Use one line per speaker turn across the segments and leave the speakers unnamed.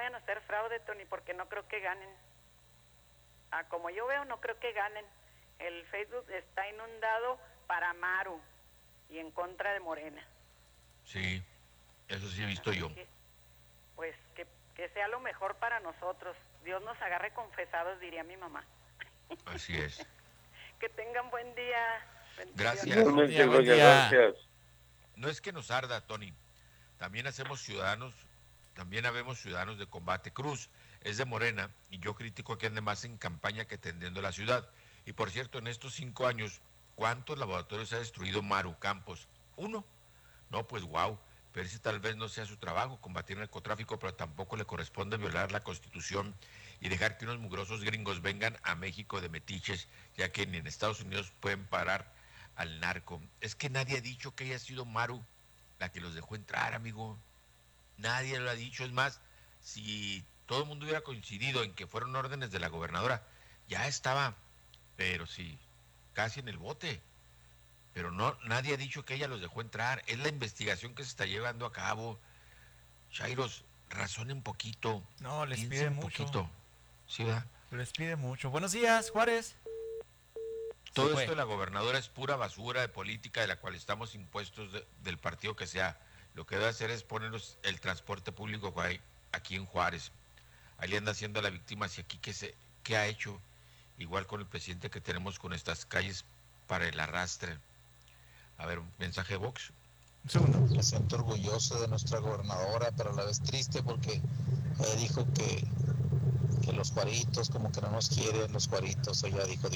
vayan a hacer fraude, Tony, porque no creo que ganen. Como yo veo, no creo que ganen. El Facebook está inundado para Maru y en contra de Morena.
Sí, eso sí he visto yo.
Pues que sea lo mejor para nosotros. Dios nos agarre confesados, diría mi mamá.
Así es.
Que tengan buen día.
Gracias.
Buen día. Gracias.
No es que nos arda, Tony. También habemos ciudadanos de Combate. Cruz es de Morena y yo critico que ande más en campaña que tendiendo la ciudad. Y por cierto, en estos 5 años, ¿cuántos laboratorios ha destruido Maru Campos? 1. No, pues wow. Pero ese tal vez no sea su trabajo, combatir el narcotráfico, pero tampoco le corresponde violar la Constitución y dejar que unos mugrosos gringos vengan a México de metiches, ya que ni en Estados Unidos pueden parar al narco. Es que nadie ha dicho que haya sido Maru la que los dejó entrar, amigo. Nadie lo ha dicho. Es más, si todo el mundo hubiera coincidido en que fueron órdenes de la gobernadora, ya estaba, pero sí, casi en el bote. Pero no, nadie ha dicho que ella los dejó entrar. Es la investigación que se está llevando a cabo. Chairos, razonen un poquito.
No, les pide mucho.
Poquito. ¿Sí, verdad?
Les pide mucho. Buenos días, Juárez.
Todo esto de la gobernadora es pura basura de política de la cual estamos impuestos del partido que sea. Lo que debe hacer es ponernos el transporte público que hay aquí en Juárez. Ahí anda haciendo la víctima hacia aquí. ¿Qué ha hecho? Igual con el presidente que tenemos con estas calles para el arrastre. A ver, un mensaje de Vox.
Un segundo. Me siento orgulloso de nuestra gobernadora, pero a la vez triste porque dijo que los Juaritos, como que no nos quieren los Juaritos. Ella dijo.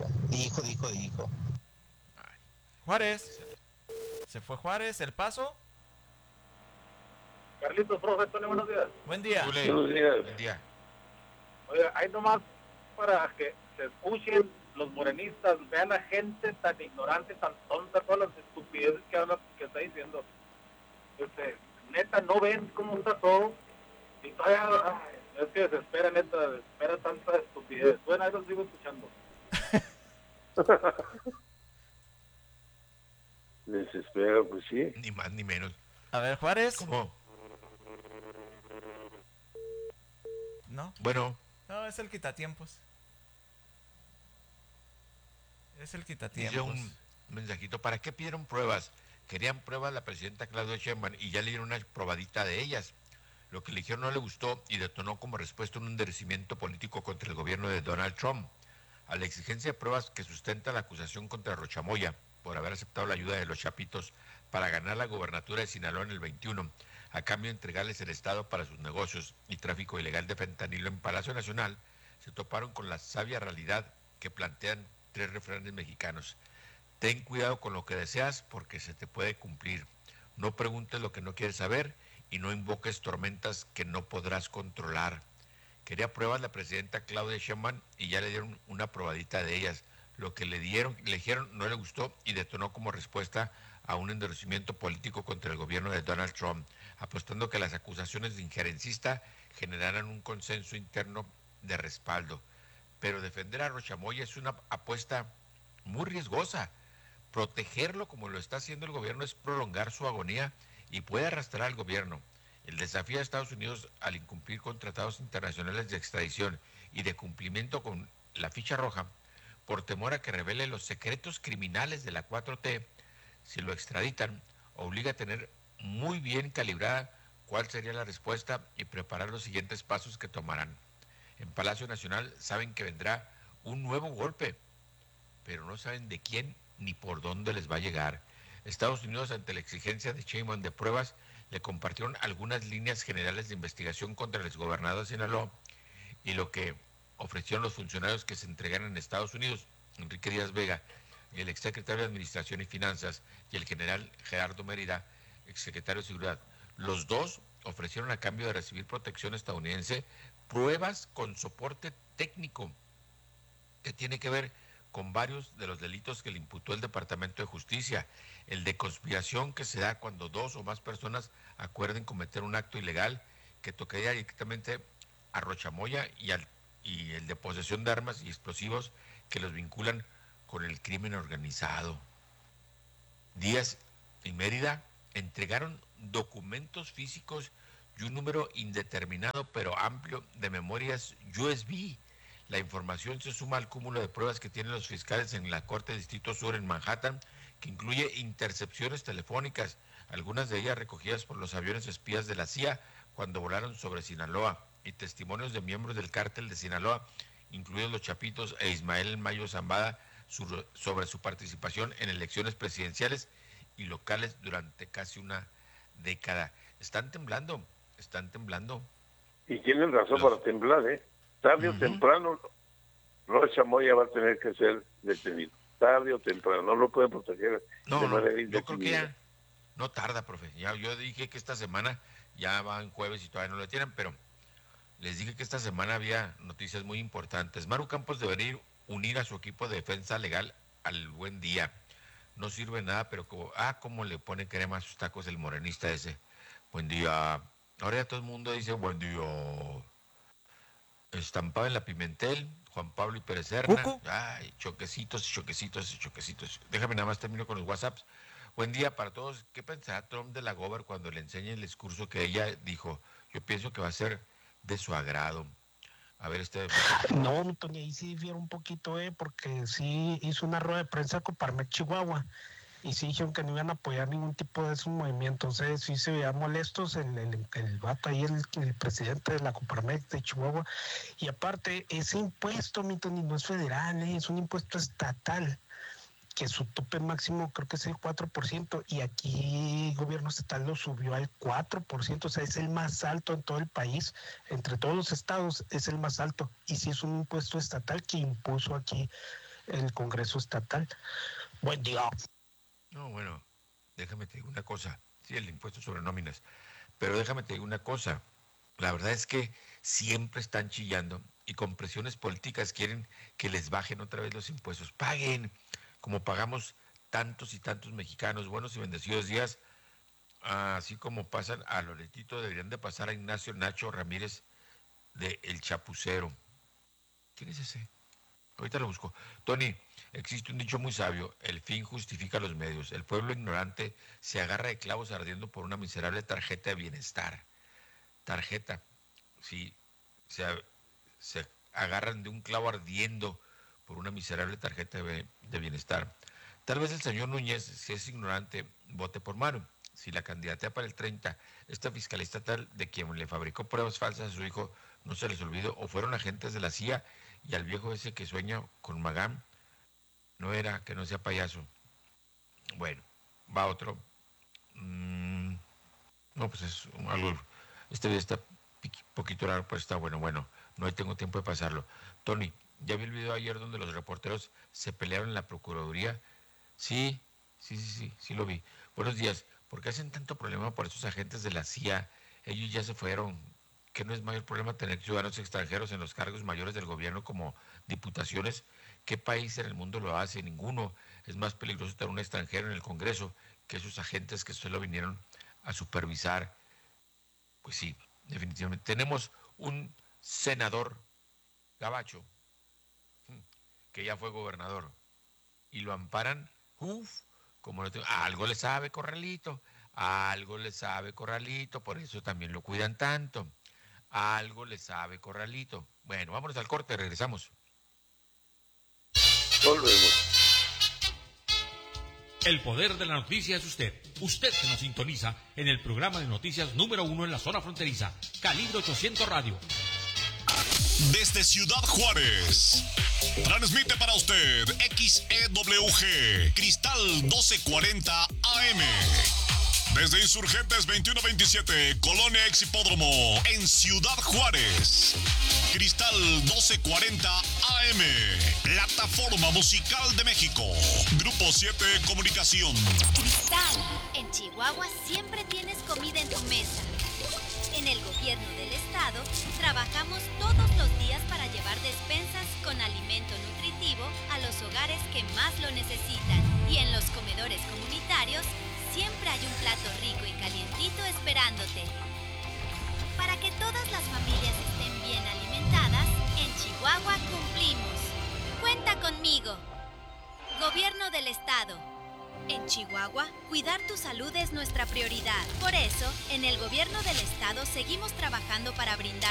Juárez. Se fue Juárez. ¿El Paso?
Carlitos, profe, Tony, buenos días.
Buen día.
Buenos días.
Buen día.
Oiga, hay nomás para que se escuchen los morenistas, vean a gente tan ignorante, tan tonta, todas las estupideces que está diciendo. Neta, no ven cómo está todo y todavía es que desespera, neta, desespera tanta estupidez. Bueno, ahí los sigo escuchando.
Desespera, pues sí.
Ni más ni menos.
A ver, Juárez.
¿Cómo?
¿No?
Bueno.
No, es el quitatiempos.
Dice un mensajito, ¿para qué pidieron pruebas? Querían pruebas la presidenta Claudia Sheinbaum y ya le dieron una probadita de ellas. Lo que le dijeron no le gustó y detonó como respuesta un endurecimiento político contra el gobierno de Donald Trump. A la exigencia de pruebas que sustenta la acusación contra Rocha Moya por haber aceptado la ayuda de los Chapitos para ganar la gobernatura de Sinaloa en el 21, a cambio de entregarles el Estado para sus negocios y tráfico ilegal de fentanilo en Palacio Nacional, se toparon con la sabia realidad que plantean 3 refranes mexicanos. Ten cuidado con lo que deseas porque se te puede cumplir. No preguntes lo que no quieres saber y no invoques tormentas que no podrás controlar. Quería pruebas la presidenta Claudia Sheinbaum y ya le dieron una probadita de ellas. Lo que le dijeron no le gustó y detonó como respuesta a un endurecimiento político contra el gobierno de Donald Trump, apostando que las acusaciones de injerencista generaran un consenso interno de respaldo. Pero defender a Rocha Moya es una apuesta muy riesgosa. Protegerlo como lo está haciendo el gobierno es prolongar su agonía y puede arrastrar al gobierno. El desafío de Estados Unidos al incumplir con tratados internacionales de extradición y de cumplimiento con la ficha roja, por temor a que revele los secretos criminales de la 4T, si lo extraditan, obliga a tener muy bien calibrada cuál sería la respuesta y preparar los siguientes pasos que tomarán. En Palacio Nacional saben que vendrá un nuevo golpe, pero no saben de quién ni por dónde les va a llegar. Estados Unidos, ante la exigencia de Sheinbaum de pruebas, le compartieron algunas líneas generales de investigación contra el exgobernador de Sinaloa y lo que ofrecieron los funcionarios que se entregaran en Estados Unidos, Enrique Díaz Vega, el exsecretario de Administración y Finanzas, y el general Gerardo Mérida, exsecretario de Seguridad. Los dos ofrecieron a cambio de recibir protección estadounidense pruebas con soporte técnico que tiene que ver con varios de los delitos que le imputó el Departamento de Justicia. El de conspiración, que se da cuando 2 o más personas acuerden cometer un acto ilegal, que tocaría directamente a Rocha Moya, y el de posesión de armas y explosivos, que los vinculan con el crimen organizado. Díaz y Mérida entregaron documentos físicos y un número indeterminado pero amplio de memorias USB. La información se suma al cúmulo de pruebas que tienen los fiscales en la Corte de Distrito Sur en Manhattan, que incluye intercepciones telefónicas, algunas de ellas recogidas por los aviones espías de la CIA cuando volaron sobre Sinaloa, y testimonios de miembros del cártel de Sinaloa, incluidos los Chapitos e Ismael Mayo Zambada, sobre su participación en elecciones presidenciales y locales durante casi una década. Están temblando.
Y tienen razón para temblar, ¿eh? Tarde o temprano, Rocha Moya va a tener que ser detenido. Tarde o temprano, no lo pueden proteger de manera indefinida.
Yo creo que ya no tarda, profe. Ya, yo dije que esta semana, ya va en jueves y todavía no lo tienen, pero les dije que esta semana había noticias muy importantes. Maru Campos debería unir a su equipo de defensa legal al Buen Día. No sirve nada, pero cómo le pone crema a sus tacos el morenista ese. Buen día. Ahora ya todo el mundo dice buen día. Estampado en la Pimentel, Juan Pablo y Pérez Serna. Ay, choquecitos. Déjame nada más termino con los WhatsApps. Buen día para todos. ¿Qué pensará Trump de la Gober cuando le enseñe el discurso que ella dijo? Yo pienso que va a ser de su agrado. A ver,
No, Tony, ahí sí difiere un poquito, porque sí hizo una rueda de prensa con Coparmex Chihuahua y sí dijeron que no iban a apoyar ningún tipo de esos movimientos. Entonces sí se veían molestos el vato ahí, el presidente de la Coparmex de Chihuahua. Y aparte, ese impuesto, mi Tony, no es federal, es un impuesto estatal, que su tope máximo creo que es el 4%, y aquí el gobierno estatal lo subió al 4%, o sea, es el más alto en todo el país, entre todos los estados es el más alto, y sí es un impuesto estatal que impuso aquí el Congreso estatal. Buen día.
No, bueno, déjame te digo una cosa, sí, el impuesto sobre nóminas, pero déjame te digo una cosa, la verdad es que siempre están chillando y con presiones políticas quieren que les bajen otra vez los impuestos, paguen, como pagamos tantos y tantos mexicanos, buenos y bendecidos días, así como pasan a Loretito, deberían de pasar a Ignacio Nacho Ramírez de El Chapucero. ¿Quién es ese? Ahorita lo busco. Tony, existe un dicho muy sabio, el fin justifica los medios. El pueblo ignorante se agarra de clavos ardiendo por una miserable tarjeta de bienestar. Tarjeta, sí, se agarran de un clavo ardiendo por una miserable tarjeta de bienestar. Tal vez el señor Núñez, si es ignorante, vote por Maru. Si la candidata para el 30, esta fiscalista tal de quien le fabricó pruebas falsas a su hijo, no se les olvidó, o fueron agentes de la CIA, y al viejo ese que sueña con Magán, no era que no sea payaso. Bueno, va otro. No, pues es algo, este video está poquito raro, pero está bueno. Bueno, no tengo tiempo de pasarlo. Tony, ¿ya vi el video ayer donde los reporteros se pelearon en la Procuraduría? Sí lo vi. Buenos días. ¿Por qué hacen tanto problema por esos agentes de la CIA? Ellos ya se fueron. ¿Que no es mayor problema tener ciudadanos extranjeros en los cargos mayores del gobierno como diputaciones? ¿Qué país en el mundo lo hace? Ninguno. Es más peligroso tener un extranjero en el Congreso que esos agentes que solo vinieron a supervisar. Pues sí, definitivamente. Tenemos un senador gabacho que ya fue gobernador y lo amparan, como no tengo, algo le sabe Corralito, por eso también lo cuidan tanto. Algo le sabe Corralito. Bueno, vámonos al corte, regresamos.
Volvemos.
El poder de la noticia es usted. Usted que nos sintoniza en el programa de noticias número 1 en la zona fronteriza, Calibre 800 Radio.
Desde Ciudad Juárez, transmite para usted XEWG, Cristal 1240 AM. Desde Insurgentes 2127, Colonia Ex Hipódromo, en Ciudad Juárez. Cristal 1240 AM, Plataforma Musical de México. Grupo 7 Comunicación.
Cristal, en Chihuahua siempre tienes comida en tu mesa. En el gobierno del estado, trabajamos todos los días para llevar despensas con alimento nutritivo a los hogares que más lo necesitan. Y en los comedores comunitarios, siempre hay un plato rico y calientito esperándote. Para que todas las familias estén bien alimentadas, en Chihuahua cumplimos. Cuenta conmigo. Gobierno del Estado. En Chihuahua, cuidar tu salud es nuestra prioridad. Por eso, en el gobierno del estado seguimos trabajando para brindar